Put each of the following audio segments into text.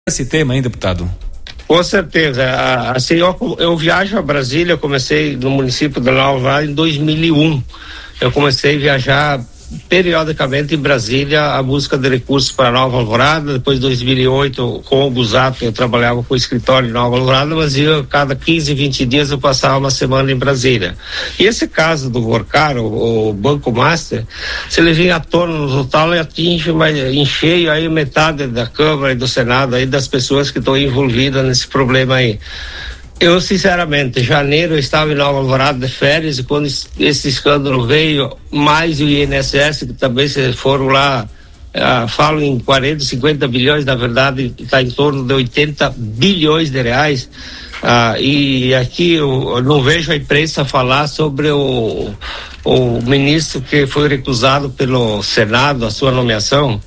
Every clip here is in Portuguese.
esse tema, hein, deputado? Com certeza. Assim, eu viajo a Brasília, comecei no município de Nova Alvorada em 2001. Eu comecei a viajar periodicamente em Brasília a busca de recursos para Nova Alvorada. Depois de 2008, com o Busato, eu trabalhava com o escritório em Nova Alvorada, mas cada 15, 20 dias eu passava uma semana em Brasília. E esse caso do Vorcar, o Banco Master, se ele vir à tona no total, ele atinge em cheio aí metade da Câmara e do Senado aí das pessoas que estão envolvidas nesse problema aí. Eu, sinceramente, em janeiro eu estava em Nova Alvorada de férias e quando esse escândalo veio, mais o INSS, que também se foram lá, falam em 40, 50 bilhões, na verdade está em torno de 80 bilhões de reais. E aqui eu não vejo a imprensa falar sobre o ministro que foi recusado pelo Senado, a sua nomeação.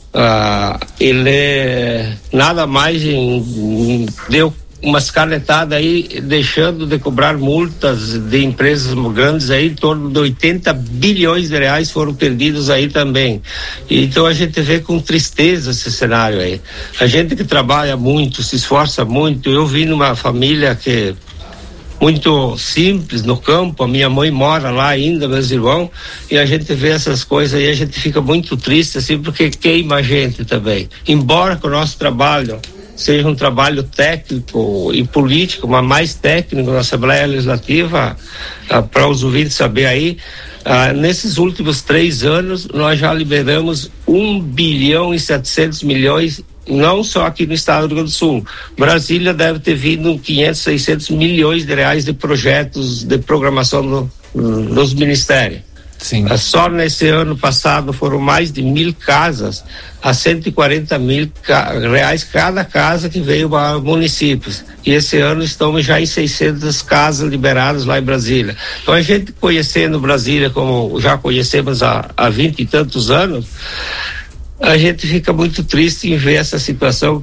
Ele nada mais deu umas canetadas aí, deixando de cobrar multas de empresas grandes aí, em torno de 80 bilhões de reais foram perdidos aí também. Então a gente vê com tristeza esse cenário aí. A gente que trabalha muito, se esforça muito, eu vim numa família que muito simples no campo, a minha mãe mora lá ainda, meus irmãos, e a gente vê essas coisas e a gente fica muito triste assim, porque queima a gente também. Embora que o nosso trabalho seja um trabalho técnico e político, mas mais técnico na Assembleia Legislativa, para os ouvintes saber aí, nesses últimos 3 anos nós já liberamos 1 bilhão e 700 milhões, não só aqui no estado do Rio Grande do Sul. Brasília deve ter vindo 500, 600 milhões de reais de projetos de programação dos ministérios. Sim. Só nesse ano passado foram mais de 1.000 casas, a 140 mil reais cada casa que veio para municípios. E esse ano estamos já em 600 casas liberadas lá em Brasília. Então a gente conhecendo Brasília como já conhecemos há 20 e tantos anos, a gente fica muito triste em ver essa situação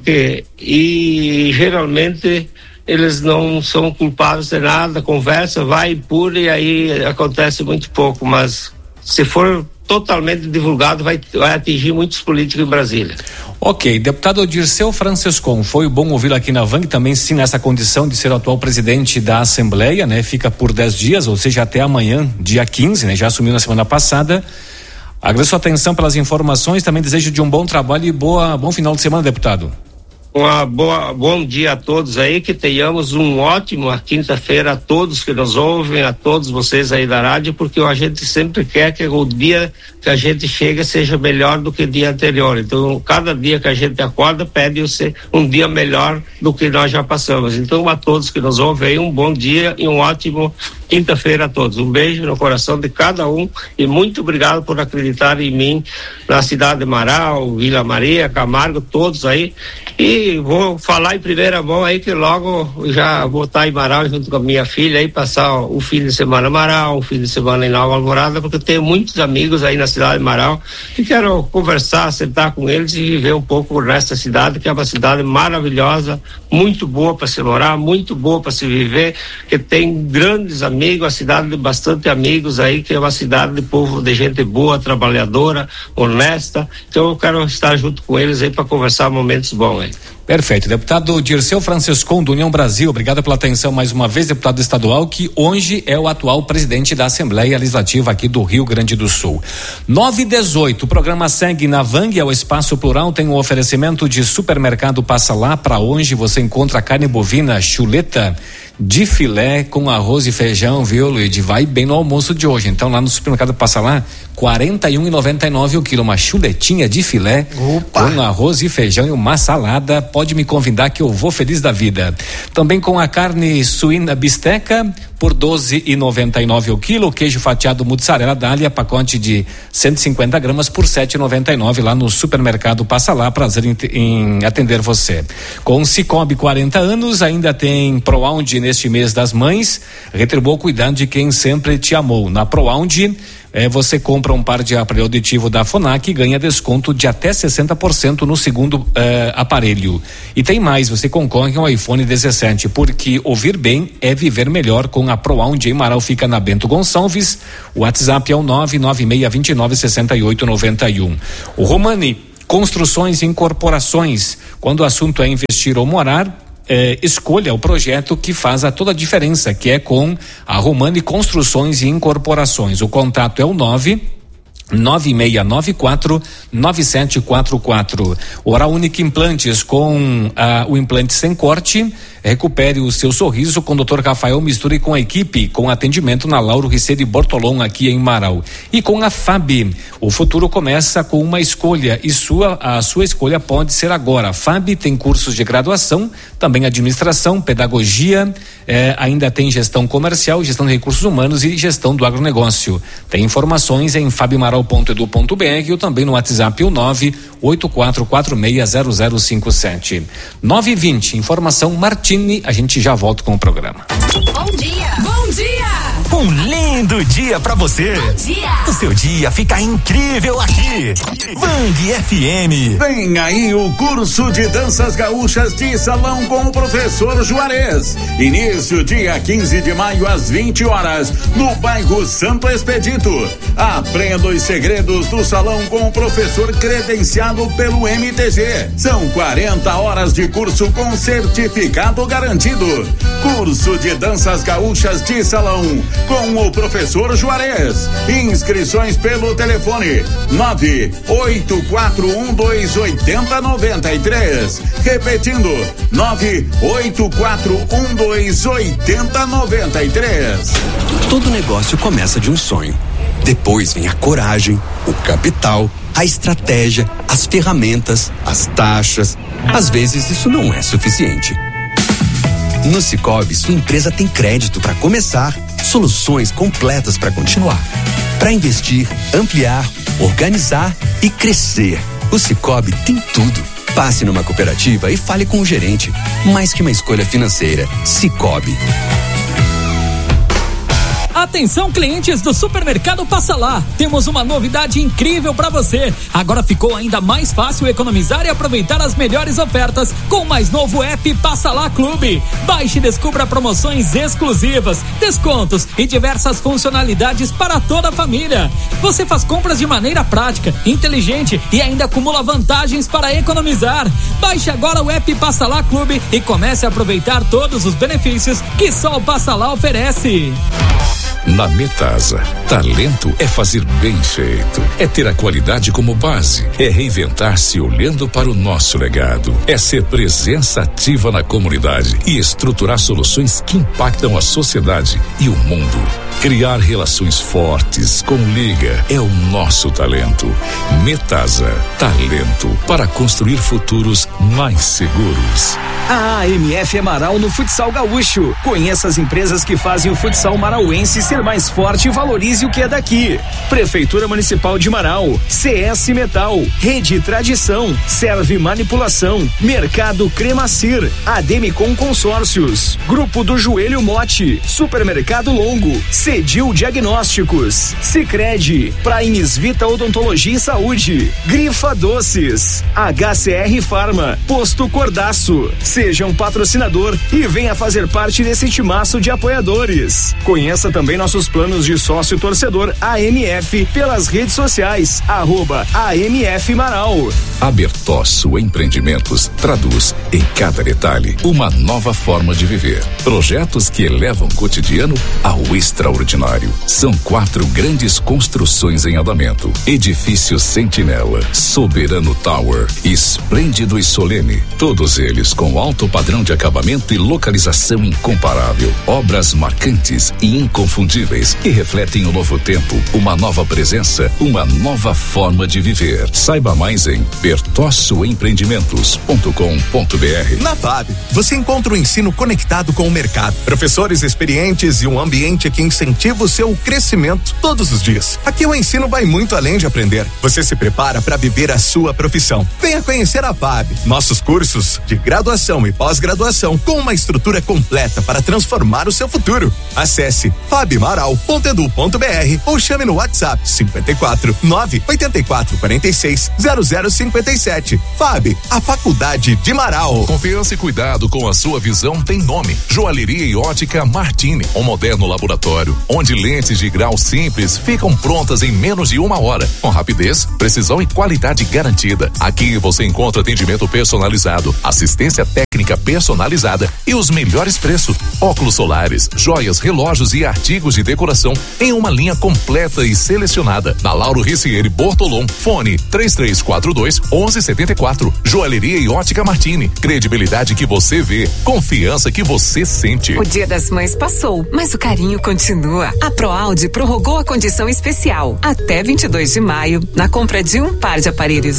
e geralmente eles não são culpados de nada, conversa, vai e pula e aí acontece muito pouco, mas se for totalmente divulgado vai atingir muitos políticos em Brasília. Ok, deputado Dirceu Francescon, foi bom ouvi-lo aqui na VANG, também sim nessa condição de ser o atual presidente da Assembleia, né? Fica por 10 dias, ou seja, até amanhã, dia 15, né? Já assumiu na semana passada. Agradeço a atenção pelas informações, também desejo de um bom trabalho e bom final de semana, deputado. Bom dia a todos aí, que tenhamos uma ótima quinta-feira a todos que nos ouvem, a todos vocês aí da rádio, porque a gente sempre quer que o dia que a gente chega seja melhor do que o dia anterior. Então, cada dia que a gente acorda pede ser um dia melhor do que nós já passamos. Então, a todos que nos ouvem aí, um bom dia e um ótimo quinta-feira a todos. Um beijo no coração de cada um e muito obrigado por acreditar em mim na cidade de Marau, Vila Maria, Camargo, todos aí. E vou falar em primeira mão aí que logo já vou estar em Marau junto com a minha filha aí, passar o fim de semana em Marau, o fim de semana em Nova Alvorada, porque eu tenho muitos amigos aí na cidade de Marau e quero conversar, sentar com eles e viver um pouco nessa cidade, que é uma cidade maravilhosa, muito boa para se morar, muito boa para se viver, que tem grandes amigos, a cidade de bastante amigos aí, que é uma cidade de povo, de gente boa, trabalhadora, honesta. Então eu quero estar junto com eles aí para conversar momentos bons aí. Perfeito. Deputado Dirceu Francescon, do União Brasil, obrigado pela atenção mais uma vez, deputado estadual, que hoje é o atual presidente da Assembleia Legislativa aqui do Rio Grande do Sul. 9h18, o programa segue na VANG, é o Espaço Plural, tem um oferecimento de Supermercado Passa Lá, para onde você encontra carne bovina, chuleta de filé com arroz e feijão, viu, Luiz? Vai bem no almoço de hoje. Então lá no Supermercado Passa Lá, R$41,99 o quilo, uma chuletinha de filé. Opa. Com arroz e feijão e uma salada. Pode me convidar que eu vou feliz da vida. Também com a carne suína bisteca por R$12,99 o quilo, queijo fatiado mussarela dália, pacote de 150 gramas por R$7,99 lá no Supermercado Passa Lá. Prazer em atender você. Com o Cicobi 40 anos, ainda tem ProAundi neste mês das mães. Retribua cuidando de quem sempre te amou. Na ProAundi, você compra um par de aparelho auditivo da Fonac e ganha desconto de até 60% no segundo aparelho. E tem mais, você concorre ao iPhone 17, porque ouvir bem é viver melhor com a ProAundi. Marau fica na Bento Gonçalves, o WhatsApp é o 996296891. O Romani Construções e incorporações. Quando o assunto é investir ou morar, escolha o projeto que faz toda a diferença, que é com a Romani Construções e Incorporações. O contato é o 9694-9744. Oral Única Implantes, com o implante sem corte. Recupere o seu sorriso com o Dr. Rafael Misture, com a equipe, com atendimento na Lauro Ricede Bortolom, aqui em Marau. E com a FAB, o futuro começa com uma escolha e a sua escolha pode ser agora. A FAB tem cursos de graduação, também administração, pedagogia, ainda tem gestão comercial, gestão de recursos humanos e gestão do agronegócio. Tem informações em fabmaral.edu.br ou também no WhatsApp o 984460057. 9h20, informação Martins. A gente já volta com o programa. Bom dia! Bom dia! Um lindo dia pra você! Bom dia! O seu dia fica incrível aqui! Bang FM! Vem aí o curso de danças gaúchas de salão com o professor Juarez. Início dia 15 de maio às 20 horas, no bairro Santo Expedito. Aprenda os segredos do salão com o professor credenciado pelo MTG. São 40 horas de curso com certificado garantido. Curso de danças gaúchas de salão com o professor Juarez. Inscrições pelo telefone 984128093. Repetindo, 984128093. Todo negócio começa de um sonho. Depois vem a coragem, o capital, a estratégia, as ferramentas, as taxas. Às vezes isso não é suficiente. No Sicoob, sua empresa tem crédito para começar, soluções completas para continuar, para investir, ampliar, organizar e crescer. O Sicoob tem tudo. Passe numa cooperativa e fale com o gerente. Mais que uma escolha financeira, Sicoob. Atenção, clientes do Supermercado Passa Lá, temos uma novidade incrível para você. Agora ficou ainda mais fácil economizar e aproveitar as melhores ofertas com o mais novo app Passa Lá Clube. Baixe e descubra promoções exclusivas, descontos e diversas funcionalidades para toda a família. Você faz compras de maneira prática, inteligente e ainda acumula vantagens para economizar. Baixe agora o app Passa Lá Clube e comece a aproveitar todos os benefícios que só o Passa Lá oferece. Na Metasa, talento é fazer bem feito, é ter a qualidade como base, é reinventar-se olhando para o nosso legado, é ser presença ativa na comunidade e estruturar soluções que impactam a sociedade e o mundo. Criar relações fortes com Liga é o nosso talento. Metasa, talento para construir futuros mais seguros. A AMF é Marau no futsal gaúcho. Conheça as empresas que fazem o futsal marauense ser mais forte e valorize o que é daqui. Prefeitura Municipal de Marau, CS Metal, Rede Tradição, Serve Manipulação, Mercado Cremacir, Ademicon Consórcios, Grupo do Joelho Mote, Supermercado Longo, Cedil Diagnósticos, Sicredi, Primes Vita Odontologia e Saúde, Grifa Doces, HCR Farma, Posto Cordaço. Seja um patrocinador e venha fazer parte desse timaço de apoiadores. Conheça também nossos planos de sócio torcedor AMF pelas redes sociais, @AMF Marau. A Bertosso Empreendimentos traduz em cada detalhe uma nova forma de viver. Projetos que elevam o cotidiano ao extraordinário. São 4 grandes construções em andamento: Edifício Sentinela, Soberano Tower, Esplêndido e Solene. Todos eles com alto padrão de acabamento e localização incomparável. Obras marcantes e inconfundíveis que refletem o novo tempo, uma nova presença, uma nova forma de viver. Saiba mais em bertossoempreendimentos.com.br. Na FAB, você encontra o ensino conectado com o mercado, professores experientes e um ambiente que incentiva o seu crescimento todos os dias. Aqui o ensino vai muito além de aprender. Você se prepara para viver a sua profissão. Venha conhecer a FAB, nossos cursos de graduação e pós-graduação com uma estrutura completa para transformar o seu futuro. Acesse fab.br. fabmaral.edu.br ou chame no WhatsApp 54 984 46 0057. FAB, a Faculdade de Marau. Confiança e cuidado com a sua visão tem nome. Joalheria e Ótica Martini, um moderno laboratório onde lentes de grau simples ficam prontas em menos de 1 hora, com rapidez, precisão e qualidade garantida. Aqui você encontra atendimento personalizado, assistência técnica personalizada e os melhores preços. Óculos solares, joias, relógios e artigos de decoração em uma linha completa e selecionada. Na Lauro Ricieri Bortolom, fone 3342 1174. Joalheria e Ótica Martini, credibilidade que você vê, confiança que você sente. O Dia das Mães passou, mas o carinho continua. A ProAude prorrogou a condição especial até 22 de maio na compra de um par de aparelhos